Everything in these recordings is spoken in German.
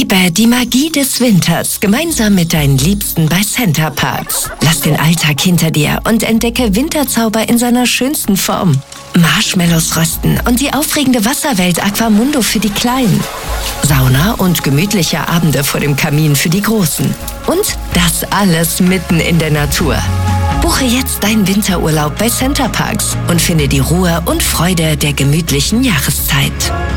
Erlebe die Magie des Winters gemeinsam mit deinen Liebsten bei Center Parcs. Lass den Alltag hinter dir und entdecke Winterzauber in seiner schönsten Form. Marshmallows rösten und die aufregende Wasserwelt Aquamundo für die Kleinen. Sauna und gemütliche Abende vor dem Kamin für die Großen. Und das alles mitten in der Natur. Buche jetzt deinen Winterurlaub bei Center Parcs und finde die Ruhe und Freude der gemütlichen Jahreszeit.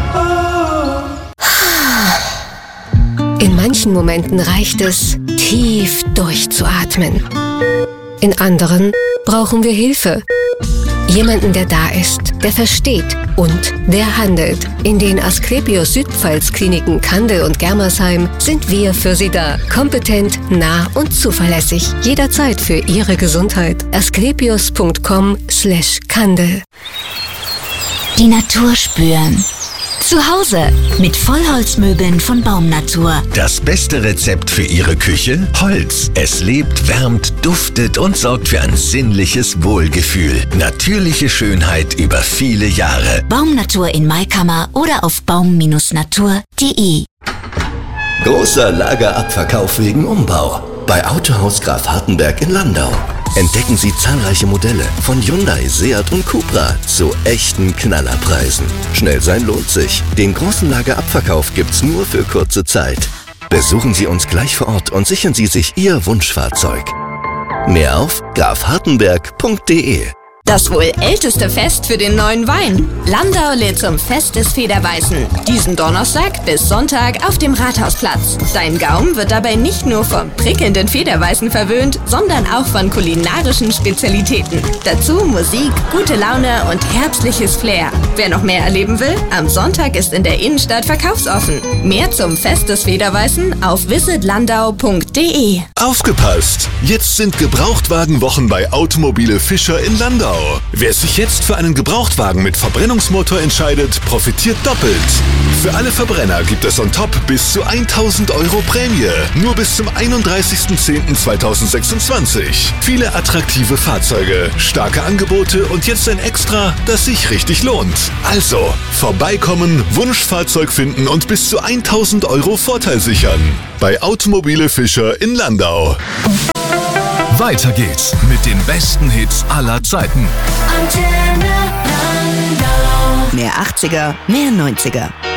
In manchen Momenten reicht es, tief durchzuatmen. In anderen brauchen wir Hilfe. Jemanden, der da ist, der versteht und der handelt. In den Asklepios Südpfalz-Kliniken Kandel und Germersheim sind wir für Sie da. Kompetent, nah und zuverlässig. Jederzeit für Ihre Gesundheit. asklepios.com/Kandel. Die Natur spüren. Zu Hause mit Vollholzmöbeln von Baumnatur. Das beste Rezept für Ihre Küche? Holz. Es lebt, wärmt, duftet und sorgt für ein sinnliches Wohlgefühl. Natürliche Schönheit über viele Jahre. Baumnatur in Maikammer oder auf baum-natur.de. Großer Lagerabverkauf wegen Umbau. Bei Autohaus Graf Hartenberg in Landau. Entdecken Sie zahlreiche Modelle von Hyundai, Seat und Cupra zu echten Knallerpreisen. Schnell sein lohnt sich. Den großen Lagerabverkauf gibt's nur für kurze Zeit. Besuchen Sie uns gleich vor Ort und sichern Sie sich Ihr Wunschfahrzeug. Mehr auf grafhartenberg.de. Das wohl älteste Fest für den neuen Wein. Landau lädt zum Fest des Federweißen. Diesen Donnerstag bis Sonntag auf dem Rathausplatz. Dein Gaumen wird dabei nicht nur vom prickelnden Federweißen verwöhnt, sondern auch von kulinarischen Spezialitäten. Dazu Musik, gute Laune und herbstliches Flair. Wer noch mehr erleben will, am Sonntag ist in der Innenstadt verkaufsoffen. Mehr zum Fest des Federweißen auf visitlandau.de. Aufgepasst! Jetzt sind Gebrauchtwagenwochen bei Automobile Fischer in Landau. Wer sich jetzt für einen Gebrauchtwagen mit Verbrennungsmotor entscheidet, profitiert doppelt. Für alle Verbrenner gibt es on top bis zu 1.000 € Prämie. Nur bis zum 31.10.2026. Viele attraktive Fahrzeuge, starke Angebote und jetzt ein Extra, das sich richtig lohnt. Also, vorbeikommen, Wunschfahrzeug finden und bis zu 1.000 € Vorteil sichern. Bei Automobile Fischer in Landau. Weiter geht's mit den besten Hits aller Zeiten. Mehr 80er, mehr 90er.